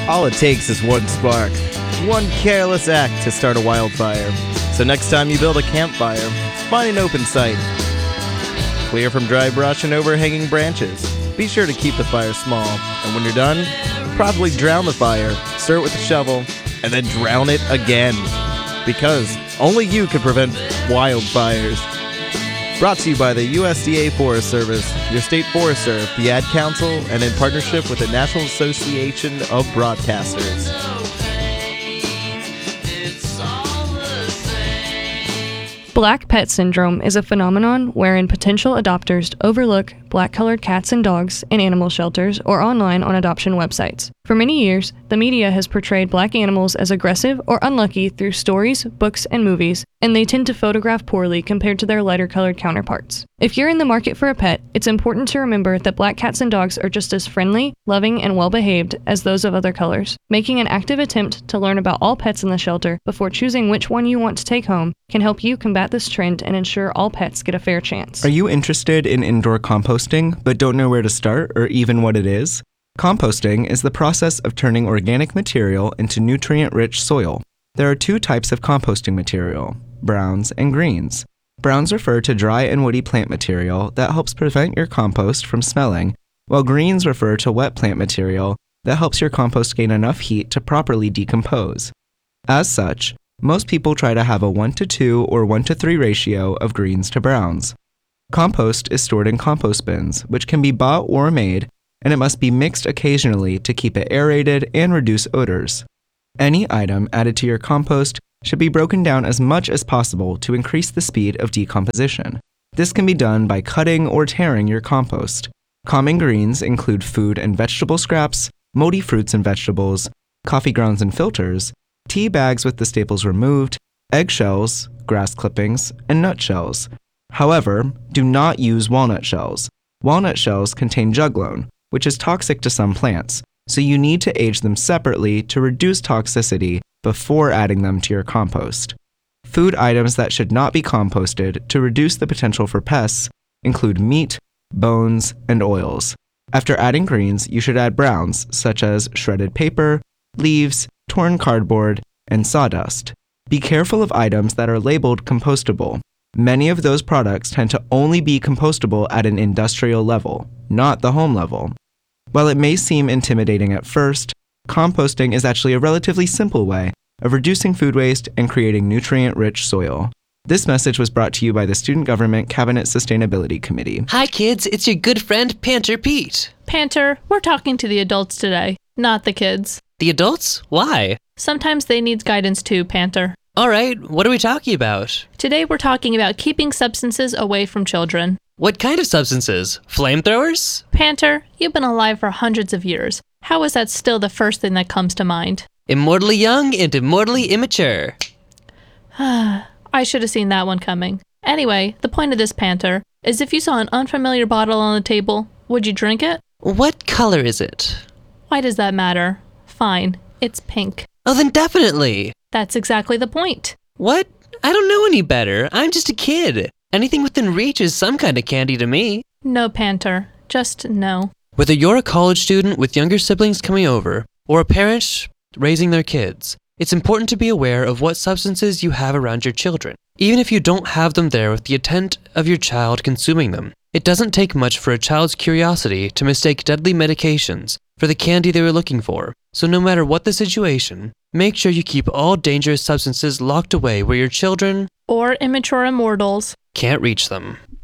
All it takes is one spark, one careless act to start a wildfire. So next time you build a campfire, find an open site. Clear from dry brush and overhanging branches. Be sure to keep the fire small, and when you're done, properly drown the fire, stir it with a shovel, and then drown it again. Because only you can prevent wildfires. Brought to you by the USDA Forest Service, your state forester, the Ad Council, and in partnership with the National Association of Broadcasters. Black pet syndrome is a phenomenon wherein potential adopters overlook black-colored cats and dogs in animal shelters or online on adoption websites. For many years, the media has portrayed black animals as aggressive or unlucky through stories, books, and movies, and they tend to photograph poorly compared to their lighter-colored counterparts. If you're in the market for a pet, it's important to remember that black cats and dogs are just as friendly, loving, and well-behaved as those of other colors. Making an active attempt to learn about all pets in the shelter before choosing which one you want to take home can help you combat this trend and ensure all pets get a fair chance. Are you interested in indoor composting but don't know where to start or even what it is? Composting is the process of turning organic material into nutrient-rich soil. There are two types of composting material, browns and greens. Browns refer to dry and woody plant material that helps prevent your compost from smelling, while greens refer to wet plant material that helps your compost gain enough heat to properly decompose. As such, most people try to have a 1:2 or 1:3 ratio of greens to browns. Compost is stored in compost bins, which can be bought or made, and it must be mixed occasionally to keep it aerated and reduce odors. Any item added to your compost should be broken down as much as possible to increase the speed of decomposition. This can be done by cutting or tearing your compost. Common greens include food and vegetable scraps, moldy fruits and vegetables, coffee grounds and filters, tea bags with the staples removed, eggshells, grass clippings, and nutshells. However, do not use walnut shells. Walnut shells contain juglone, which is toxic to some plants, so you need to age them separately to reduce toxicity before adding them to your compost. Food items that should not be composted to reduce the potential for pests include meat, bones, and oils. After adding greens, you should add browns, such as shredded paper, leaves, torn cardboard, and sawdust. Be careful of items that are labeled compostable. Many of those products tend to only be compostable at an industrial level, not the home level. While it may seem intimidating at first, composting is actually a relatively simple way of reducing food waste and creating nutrient-rich soil. This message was brought to you by the Student Government Cabinet Sustainability Committee. Hi kids, it's your good friend Panter Pete. Panter, we're talking to the adults today, not the kids. The adults? Why? Sometimes they need guidance too, Panter. All right, what are we talking about? Today we're talking about keeping substances away from children. What kind of substances? Flamethrowers? Panter, you've been alive for hundreds of years. How is that still the first thing that comes to mind? Immortally young and immortally immature. I should have seen that one coming. Anyway, the point of this, Panter, is if you saw an unfamiliar bottle on the table, would you drink it? What color is it? Why does that matter? Fine, it's pink. Oh, then definitely. That's exactly the point. What? I don't know any better. I'm just a kid. Anything within reach is some kind of candy to me. No, Panter. Just no. Whether you're a college student with younger siblings coming over, or a parent raising their kids, it's important to be aware of what substances you have around your children, even if you don't have them there with the intent of your child consuming them. It doesn't take much for a child's curiosity to mistake deadly medications for the candy they were looking for. So no matter what the situation, make sure you keep all dangerous substances locked away where your children, or immature immortals, can't reach them.